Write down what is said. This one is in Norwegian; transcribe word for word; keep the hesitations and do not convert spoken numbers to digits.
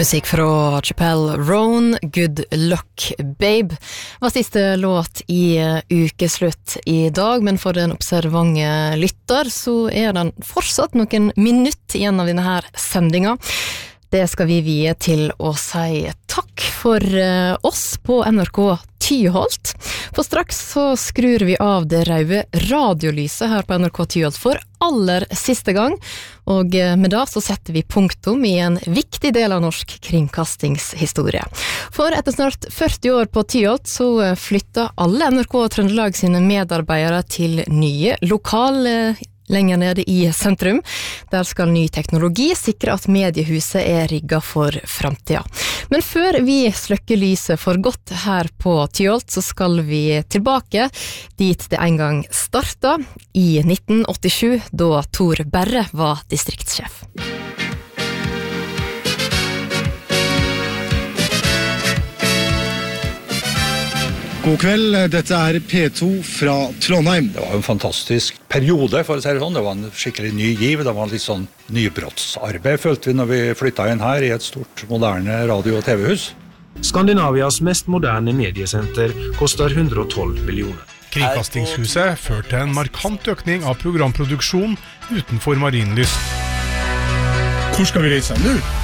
Musikk fra Chappelle Roan, Good Luck Babe, var siste låt i ukeslutt i dag, men for den observante lytter så er den fortsatt noen minutt igjen av denne her sendinga. Det skal vi vie til å si takk for oss på N R K Tyholt. For straks så skrur vi av det røde radiolyset her på N R K Tyholt for aller siste gang, og med det så setter vi punktum i en viktig del av norsk kringkastingshistorie. For etter snart førti år på Tyholt så flytta alle N R K Trøndelag sine medarbeidere til nye lokale lenger nede i sentrum. Der skal ny teknologi sikre at mediehuset er rigget for fremtiden. Men før vi slukker lyset for godt her på Tyholt, så skal vi tilbake dit det en gang startet, i nitten åttisju, da Tor Berre var distriktssjef. God kveld, dette er P to fra Trondheim. Det var en fantastisk periode, for å si det sånn. Det var en skikkelig ny giv. Det var litt sånn nybrottsarbeid, følte vi når vi flyttet inn her i et stort, moderne radio- og tv-hus. Skandinavias mest moderne mediesenter koster hundre og tolv millioner. Kringkastingshuset førte en markant økning av programproduksjon utenfor Marienlyst. Hvor skal vi reise nå?